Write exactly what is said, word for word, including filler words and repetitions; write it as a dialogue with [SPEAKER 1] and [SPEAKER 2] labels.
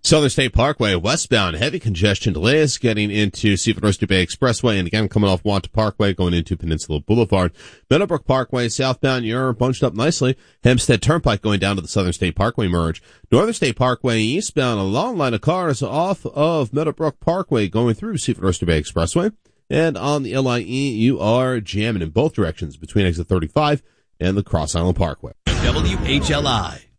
[SPEAKER 1] Southern State Parkway, westbound, heavy congestion delays getting into Seaford Oyster Bay Expressway, and again coming off Wanta Parkway going into Peninsula Boulevard. Meadowbrook Parkway, southbound, you're bunched up nicely. Hempstead Turnpike going down to the Southern State Parkway merge. Northern State Parkway, eastbound, a long line of cars off of Meadowbrook Parkway going through Seaford Oyster Bay Expressway. And on the L I E, you are jamming in both directions between exit thirty-five and the Cross Island Parkway.
[SPEAKER 2] W H L I